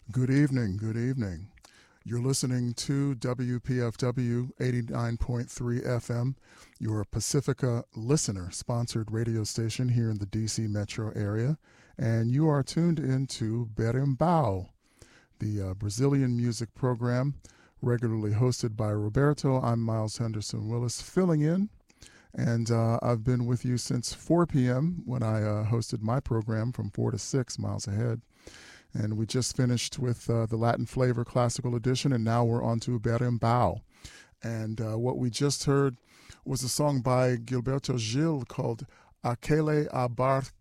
Good evening. Good evening. You're listening to WPFW 89.3 FM, your Pacifica listener sponsored radio station here in the DC metro area. And you are tuned into Berimbau, the Brazilian music program regularly hosted by Roberto. I'm Miles Henderson Willis, filling in. And I've been with you since 4 p.m. when I hosted my program from 4 to 6, miles ahead. And we just finished with the Latin Flavor Classical Edition, and now we're on to Berimbau. And what we just heard was a song by Gilberto Gil called Aquele Abraço,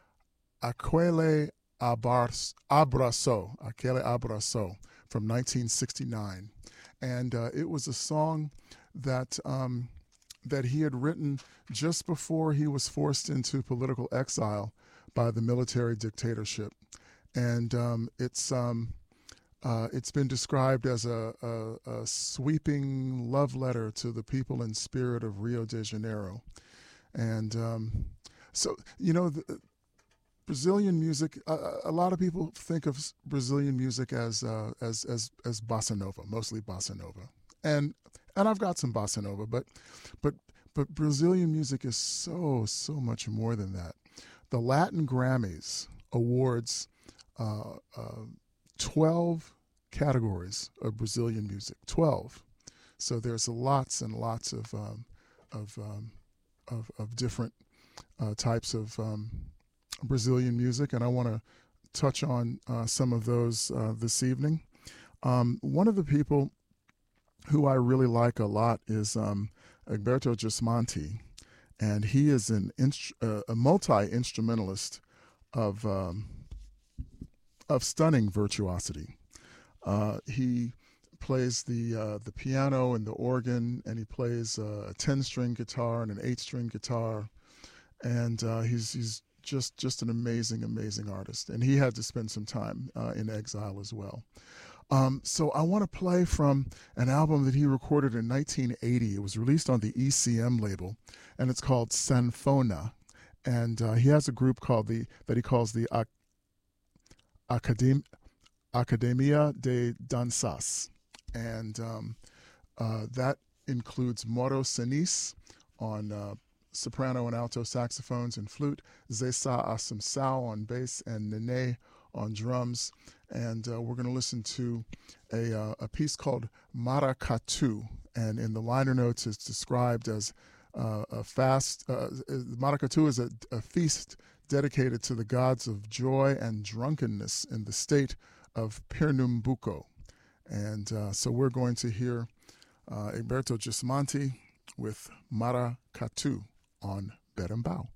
Aquele Abraço from 1969. And it was a song that that he had written just before he was forced into political exile by the military dictatorship. And it's been described as a sweeping love letter to the people and spirit of Rio de Janeiro. And so, you know, Brazilian music. A lot of people think of Brazilian music as bossa nova, mostly bossa nova, and I've got some bossa nova, but Brazilian music is so much more than that. The Latin Grammys awards 12 categories of Brazilian music. 12. So there's lots and lots of different types of Brazilian music, and I want to touch on some of those this evening. One of the people who I really like a lot is Egberto Gismonti, and he is a multi-instrumentalist of stunning virtuosity. He plays the piano and the organ, and he plays a 10-string guitar and an 8-string guitar, and he's just an amazing artist. And he had to spend some time in exile as well. So I want to play from an album that he recorded in 1980. It was released on the ECM label, and it's called Sanfona. And he has a group that he calls the Academia de Danças, and that includes Mauro Sinis on soprano and alto saxophones and flute, Zessa Assumpção on bass, and Nene on drums. And we're going to listen to a piece called Maracatu, and in the liner notes it's described as a fast. Maracatu is a feast dedicated to the gods of joy and drunkenness in the state of Pernambuco. And so we're going to hear Egberto Gismonti with Maracatu on Berimbau.